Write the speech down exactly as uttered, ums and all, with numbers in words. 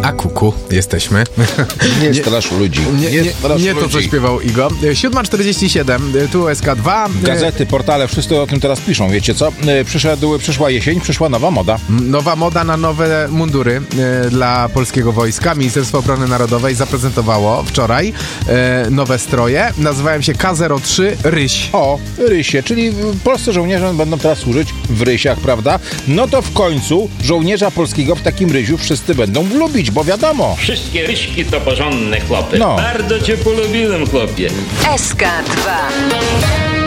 A kuku, jesteśmy. Nie strasz ludzi. Nie, nie, Nie, strasz nie to, co ludzi. śpiewał Igo. siódma czterdzieści siedem, tu S K dwa. Gazety, portale, wszyscy o tym teraz piszą, wiecie co? Przyszedł, przyszła jesień, przyszła nowa moda. Nowa moda na nowe mundury e, dla polskiego wojska. Ministerstwo Obrony Narodowej zaprezentowawało wczoraj e, nowe stroje. Nazywają się K zero trzy Ryś. O, rysie, czyli polscy żołnierze będą teraz służyć w rysiach, prawda? No to w końcu żołnierza polskiego w takim rysiu wszyscy będą lubić, bo wiadomo. Wszystkie ryśki to porządne chłopy. No. Bardzo cię polubiłem, chłopie. S K dwa.